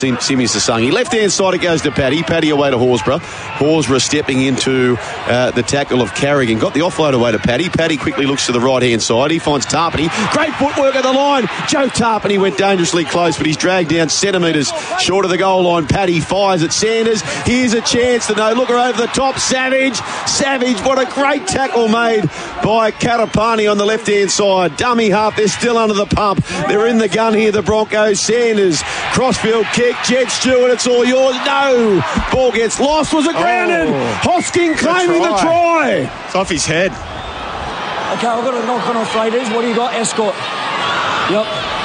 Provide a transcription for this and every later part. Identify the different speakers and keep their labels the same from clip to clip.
Speaker 1: Simi Sasangi. Left-hand side, it goes to Paddy. Paddy away to Horsburgh. Horsburgh stepping into the tackle of Carrigan. Got the offload away to Paddy. Paddy quickly looks to the right-hand side. He finds Tarpany. Great footwork at the line. Joe Tarpany went dangerously close, but he's dragged down centimetres short of the goal line. Paddy fires at Sanders. Here's a chance to no-looker over the top. Savage, what a great tackle made by Karapani on the left-hand side. Dummy half, they're still under the pump. They're in the gun here, the Broncos. Sanders, crossfield kick. Jed Stewart, it's all yours. No! Ball gets lost. Was it grounded? Hosking claiming the try.
Speaker 2: It's off his head.
Speaker 3: Okay, I've got a knock on off Raiders. What do you got? Escort. Yep.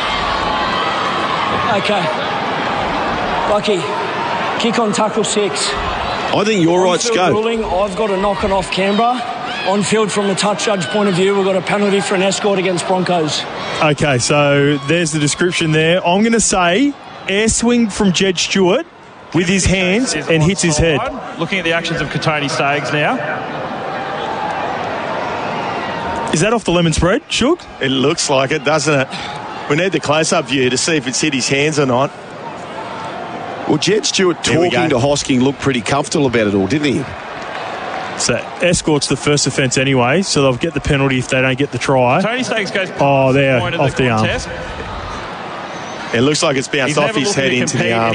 Speaker 3: Okay. Lucky. Kick on tackle 6.
Speaker 1: I think you're right, Scope.
Speaker 3: Ruling, I've got a knock on off Canberra. On field, from the touch judge point of view, we've got a penalty for an escort against Broncos.
Speaker 4: Okay, so there's the description there. I'm going to say air swing from Jed Stewart with his hands and hits his head.
Speaker 5: Looking at the actions of Katoni Staggs now.
Speaker 4: Is that off the lemon spread, Shook?
Speaker 2: It looks like it, doesn't it? We need the close-up view to see if it's hit his hands or not.
Speaker 1: Well, Jed Stewart talking to Hosking looked pretty comfortable about it all, didn't he?
Speaker 4: So escort's the first offence anyway, so they'll get the penalty if they don't get the try.
Speaker 5: Tony Staggs goes
Speaker 4: there, off the arm.
Speaker 2: It looks like it's bounced off his head into the arm.